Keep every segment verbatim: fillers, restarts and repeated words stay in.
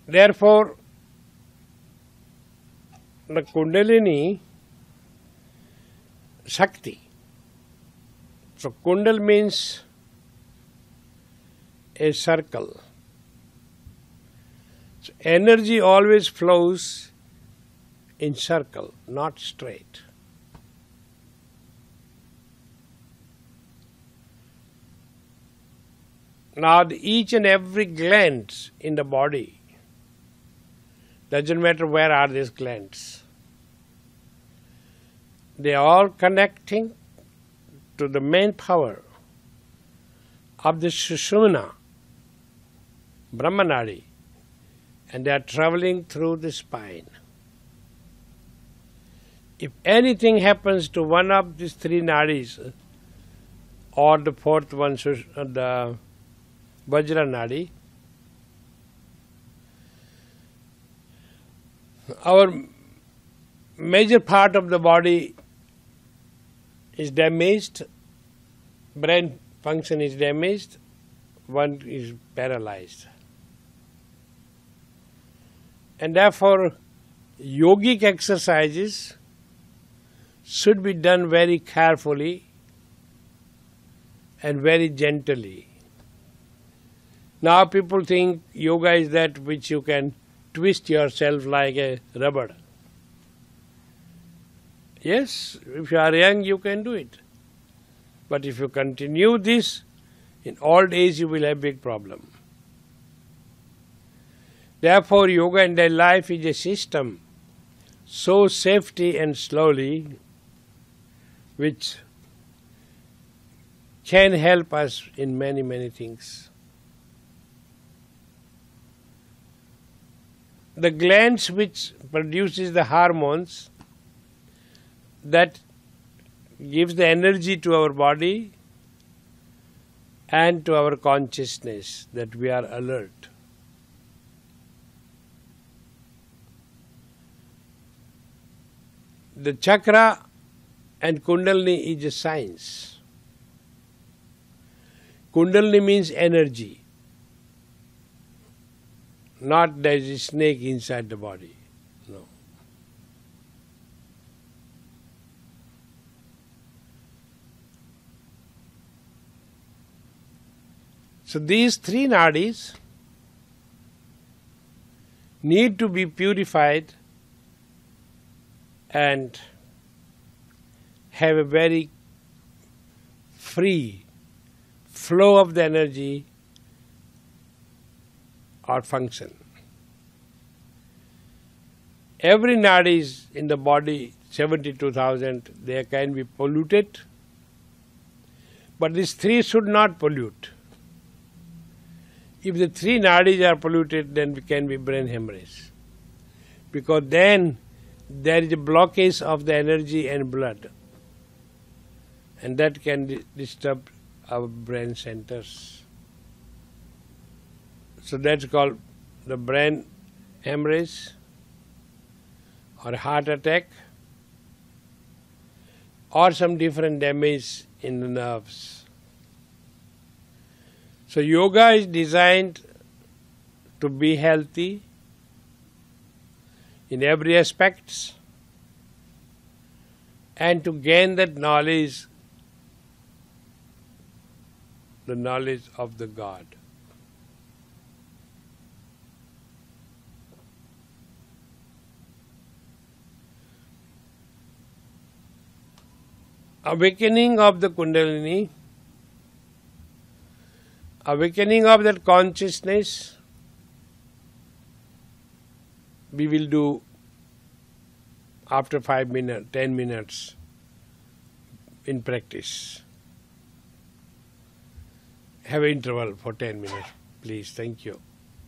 Therefore, the Kundalini Shakti. So Kundal means a circle. So energy always flows in circle, not straight. Now the each and every gland in the body, doesn't matter where are these glands, they are all connecting to the main power of the Sushumna, Brahmanadi, and they are traveling through the spine. If anything happens to one of these three nadis, or the fourth one, the Vajra Nadi, our major part of the body is damaged, brain function is damaged, one is paralyzed. And therefore, yogic exercises should be done very carefully and very gently. Now people think yoga is that which you can twist yourself like a rubber. Yes, if you are young you can do it. But if you continue this, in old age you will have big problem. Therefore yoga in their life is a system, so safety and slowly, which can help us in many, many things. The glands which produces the hormones that gives the energy to our body and to our consciousness, that we are alert. The chakra and Kundalini is a science. Kundalini means energy. Not there is a snake inside the body. No. So these three nadis need to be purified and have a very free flow of the energy or function. Every nadi is in the body, seventy-two thousand, they can be polluted, but these three should not pollute. If the three nadis are polluted, then we can be brain hemorrhage, because then there is a blockage of the energy and blood, and that can di- disturb our brain centers. So that's called the brain hemorrhage or heart attack or some different damage in the nerves. So yoga is designed to be healthy in every aspect and to gain that knowledge, the knowledge of the God. Awakening of the Kundalini, awakening of that consciousness, we will do after five minutes, ten minutes in practice. Have an interval for ten minutes, please. Thank you.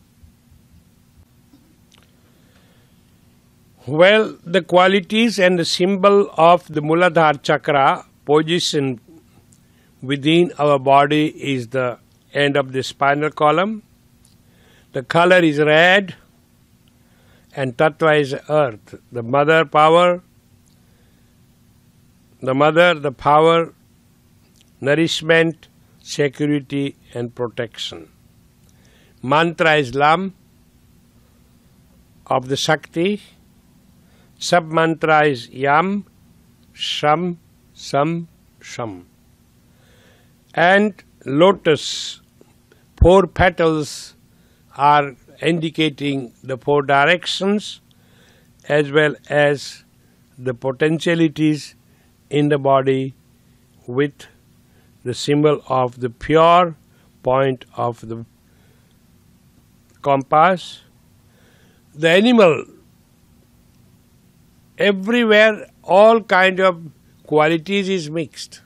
Well, the qualities and the symbol of the Muladhara chakra position within our body is the end of the spinal column. The color is red and Tattva is earth. The mother power, the mother, the power, nourishment, security and protection. Mantra is Lam. of the Shakti. Sub mantra is Yam, Sham, Sam, Sham. And lotus, four petals are indicating the four directions as well as the potentialities in the body with the symbol of the pure point of the compass. The animal, everywhere all kind of qualities is mixed.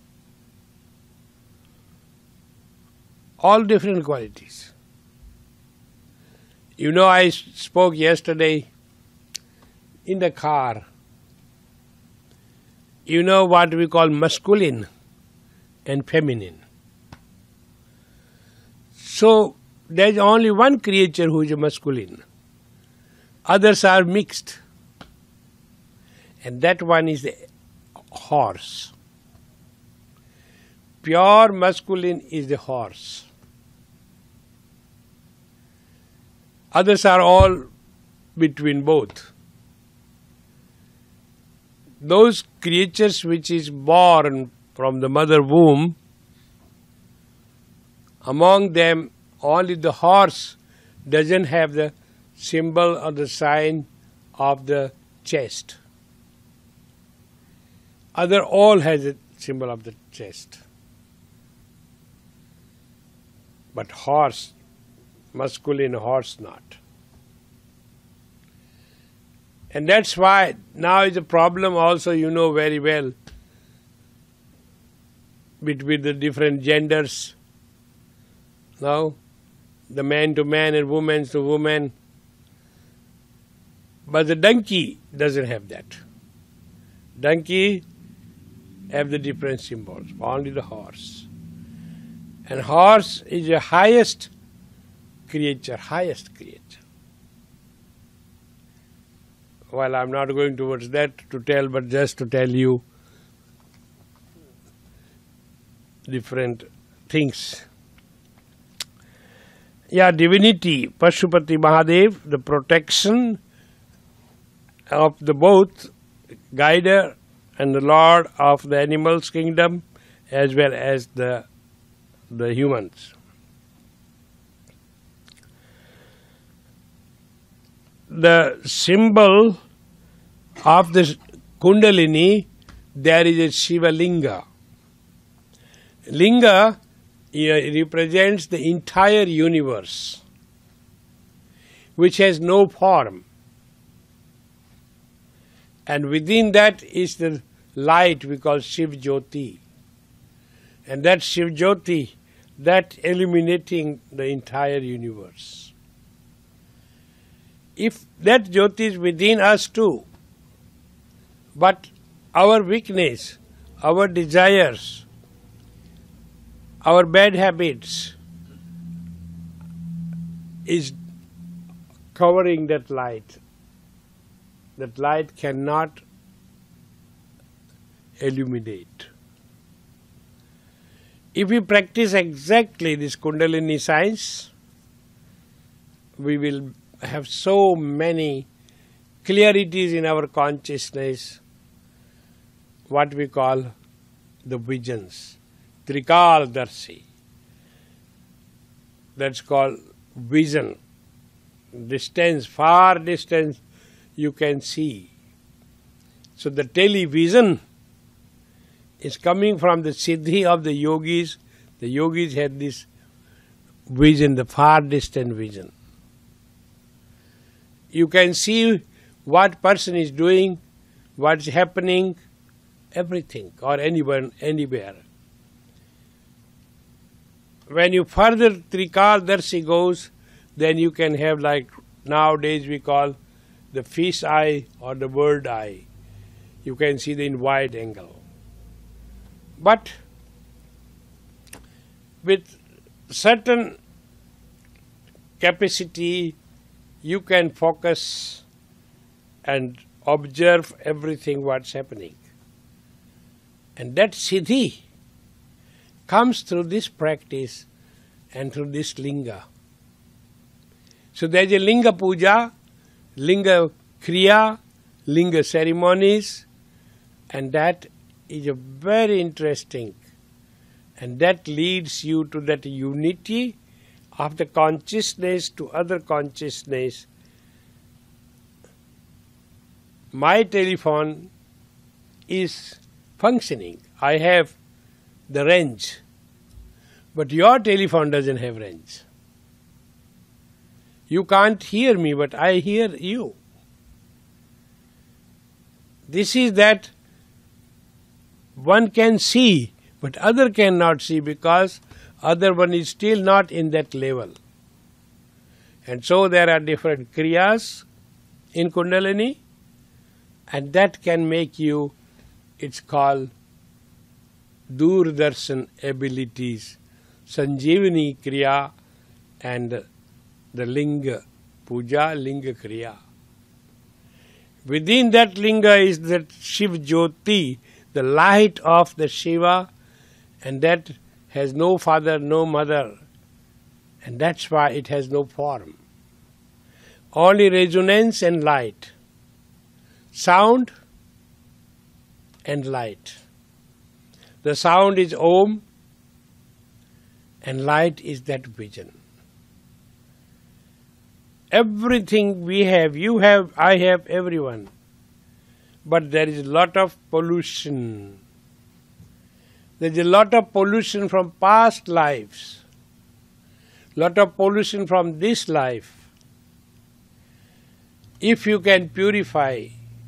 All different qualities. You know, I spoke yesterday in the car. You know what we call masculine and feminine. So there is only one creature who is a masculine. Others are mixed. And that one is the horse. Pure masculine is the horse. Others are all between both. Those creatures which is born from the mother womb, among them only the horse doesn't have the symbol or the sign of the chest. Other all has a symbol of the chest. But horse, masculine horse not. And that's why now is a problem also, you know very well, between the different genders. Now, the man to man and woman to woman. But the donkey doesn't have that. Donkey have the different symbols, only the horse. And horse is the highest creature, highest creature. Well, I'm not going towards that to tell, but just to tell you different things. Yeah, divinity, Pashupati Mahadev, the protection of the both guider and the lord of the animals kingdom as well as the the humans. The symbol of the Kundalini, there is a Shiva Linga. Linga represents the entire universe, which has no form. And within that is the light we call Shiv Jyoti. And that Shiv Jyoti, that illuminating the entire universe. If that Jyoti is within us too, but our weakness, our desires, our bad habits is covering that light. That light cannot illuminate. If we practice exactly this Kundalini science, we will have so many clarities in our consciousness, what we call the visions, Trikal-darshi. That's called vision. Distance, far distance you can see. So the television is coming from the siddhi of the yogis. The yogis had this vision, the far distant vision. You can see what person is doing, what's happening, everything, or anyone, anywhere. When you further Trikal-darshi goes, then you can have, like nowadays we call the fish eye or the bird eye. You can see the in wide angle. But with certain capacity, you can focus and observe everything what's happening. And that siddhi comes through this practice and through this linga. So there is a linga puja linga kriya, linga ceremonies, and that is a very interesting, and that leads you to that unity of the consciousness to other consciousness. My telephone is functioning. I have the range, but your telephone doesn't have range. You can't hear me, but I hear you. This is that one can see, but other cannot see because other one is still not in that level. And so there are different kriyas in Kundalini, and that can make you, it's called Durdarshan abilities, Sanjeevani Kriya and the Linga Puja, Linga Kriya. Within that Linga is that Shiv Jyoti, the light of the Shiva, and that has no father, no mother, and that's why it has no form. Only resonance and light, sound and light. The sound is Om, and light is that vision. Everything we have, you have, I have, everyone. But there is a lot of pollution. There is a lot of pollution from past lives. Lot of pollution from this life. If you can purify,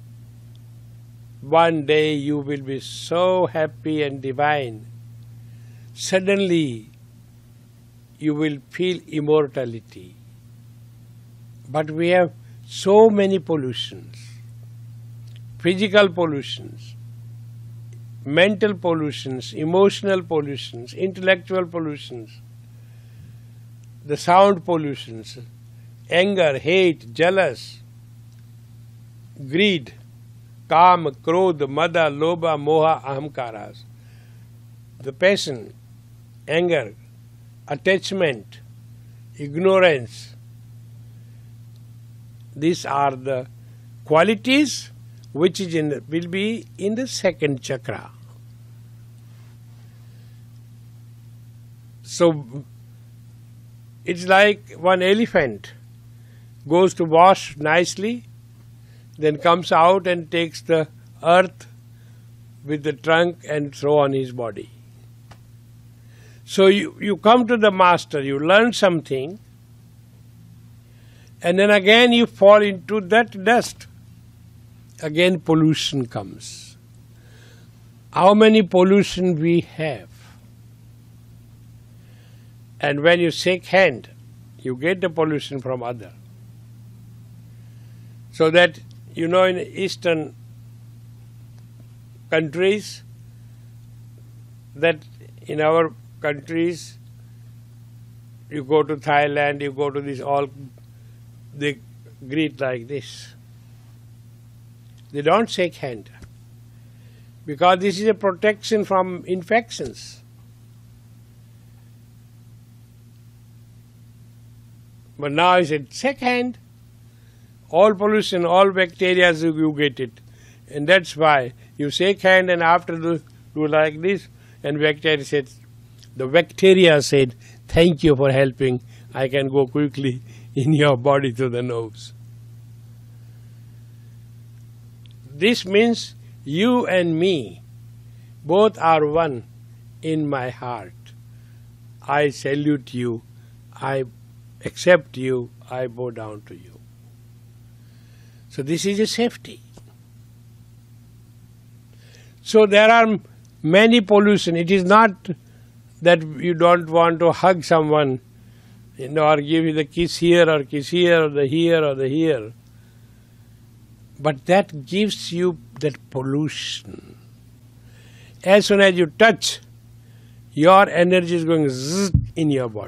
one day you will be so happy and divine. Suddenly you will feel immortality. But we have so many pollutions. Physical pollutions, mental pollutions, emotional pollutions, intellectual pollutions, the sound pollutions, anger, hate, jealous, greed, kam, krodh, mada, lobha, moha, ahamkaras, the passion, anger, attachment, ignorance. These are the qualities which is in the, will be in the second chakra. So it's like one elephant goes to wash nicely, then comes out and takes the earth with the trunk and throw on his body. So you, you come to the master, you learn something, and then again you fall into that dust. Again pollution comes. How many pollution we have? And when you shake hand, you get the pollution from other. So that, you know, in Eastern countries, that in our countries, you go to Thailand, you go to this, all, they greet like this. They don't shake hand because this is a protection from infections. But now I said, shake hand. All pollution, all bacteria, you get it. And that's why you shake hand and after do, do like this, and bacteria said, the bacteria said, thank you for helping. I can go quickly in your body to the nose. This means you and me, both are one in my heart. I salute you, I accept you, I bow down to you. So this is a safety. So there are many pollution. It is not that you don't want to hug someone, you know, or give you the kiss here or kiss here or the here or the here. But that gives you that pollution. As soon as you touch, your energy is going zzz in your body.